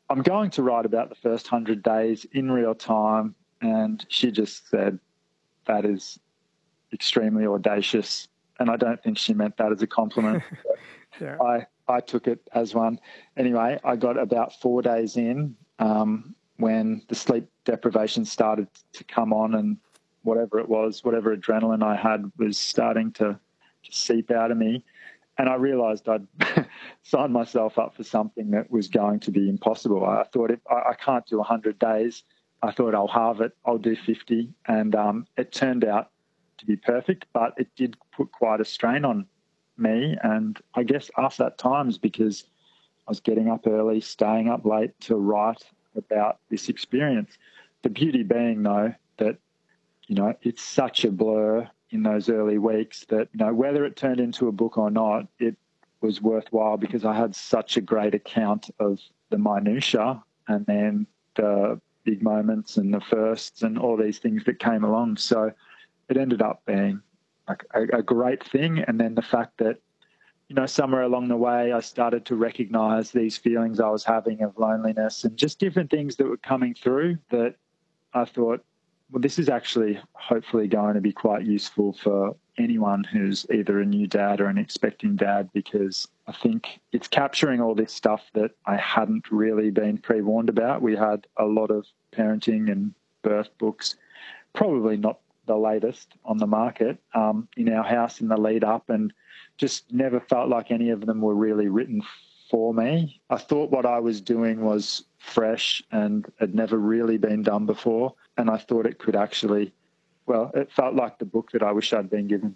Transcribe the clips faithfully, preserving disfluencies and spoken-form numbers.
I'm going to write about the first hundred days in real time. And she just said, that is extremely audacious. And I don't think she meant that as a compliment. yeah. I, I took it as one. Anyway, I got about four days in um, when the sleep deprivation started to come on, and whatever it was, whatever adrenaline I had was starting to, to seep out of me. And I realised I'd signed myself up for something that was going to be impossible. I thought, if I, I can't do one hundred days. I thought I'll halve it. I'll do fifty. And um, it turned out to be perfect, but it did put quite a strain on me and I guess us at times, because I was getting up early, staying up late to write about this experience. The beauty being, though, that, you know, it's such a blur in those early weeks that, you know, whether it turned into a book or not, it was worthwhile because I had such a great account of the minutiae and then the big moments and the firsts and all these things that came along. So it ended up being like a, a great thing. And then the fact that, you know, somewhere along the way, I started to recognize these feelings I was having of loneliness and just different things that were coming through that I thought, well, this is actually hopefully going to be quite useful for anyone who's either a new dad or an expecting dad, because I think it's capturing all this stuff that I hadn't really been pre-warned about. We had a lot of parenting and birth books, probably not the latest on the market, um, in our house in the lead up, and just never felt like any of them were really written for me. I thought what I was doing was fresh and had never really been done before, and I thought it could actually, well, it felt like the book that I wish I'd been given.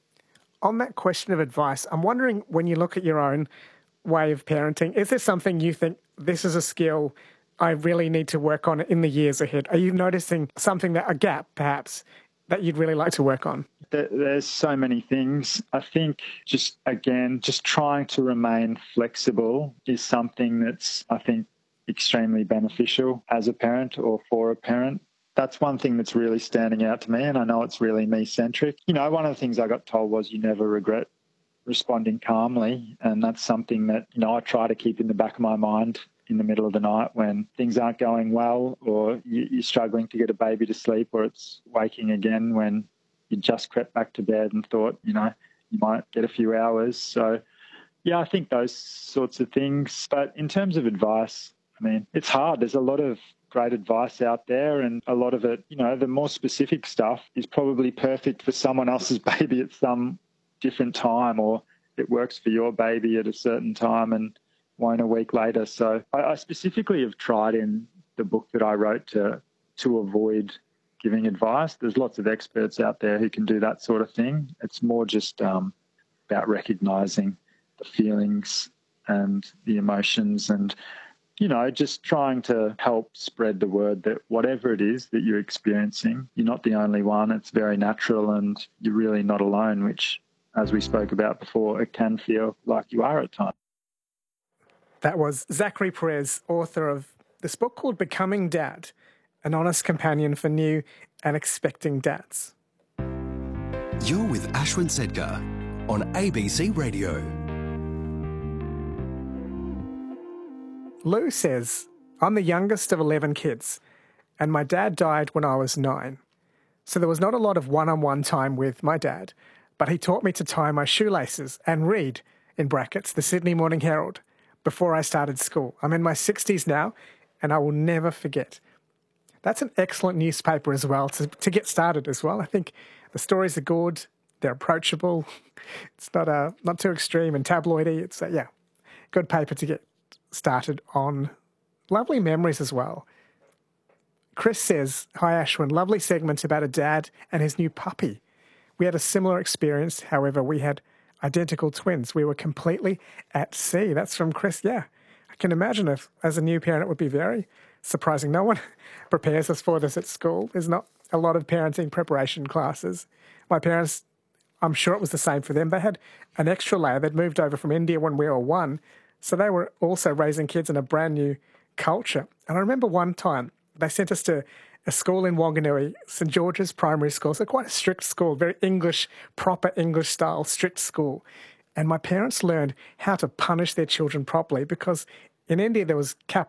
On that question of advice, I'm wondering, when you look at your own way of parenting, is there something you think, this is a skill I really need to work on in the years ahead? Are you noticing something, that a gap perhaps, that you'd really like to work on? There's so many things. I think just, again, just trying to remain flexible is something that's, I think, extremely beneficial as a parent or for a parent. That's one thing that's really standing out to me, and I know it's really me-centric. You know, one of the things I got told was you never regret responding calmly, and that's something that, you know, I try to keep in the back of my mind in the middle of the night when things aren't going well, or you're struggling to get a baby to sleep, or it's waking again when you just crept back to bed and thought, you know, you might get a few hours. So, yeah, I think those sorts of things. But in terms of advice, I mean, it's hard. There's a lot of great advice out there, and a lot of it, you know, the more specific stuff is probably perfect for someone else's baby at some different time, or it works for your baby at a certain time and won't a week later. So I, I specifically have tried in the book that I wrote to to avoid giving advice. There's lots of experts out there who can do that sort of thing. It's more just um, about recognising the feelings and the emotions, and, you know, just trying to help spread the word that whatever it is that you're experiencing, you're not the only one. It's very natural and you're really not alone, which, as we spoke about before, it can feel like you are at times. That was Zachary Perez, author of this book called Becoming Dad, an honest companion for new and expecting dads. You're with Ashwin Sedgar on A B C Radio. Lou says, I'm the youngest of eleven kids, and my dad died when I was nine. So there was not a lot of one-on-one time with my dad, but he taught me to tie my shoelaces and read, in brackets, the Sydney Morning Herald, before I started school. I'm in my sixties now, and I will never forget. That's an excellent newspaper as well, to, to get started as well. I think the stories are good, they're approachable, it's not uh, not too extreme and tabloidy. It's, uh, yeah, good paper to get started on. Lovely memories as well. Chris says, hi Ashwin, lovely segment about a dad and his new puppy. We had a similar experience, however, we had identical twins. We were completely at sea. That's from Chris. Yeah, I can imagine if, as a new parent, it would be very surprising. No one prepares us for this at school. There's not a lot of parenting preparation classes. My parents, I'm sure it was the same for them. They had an extra layer. They'd moved over from India when we were one, so they were also raising kids in a brand new culture. And I remember one time they sent us to a school in Wanganui, St George's Primary School. So quite a strict school, very English, proper English style, strict school. And my parents learned how to punish their children properly, because in India there was cap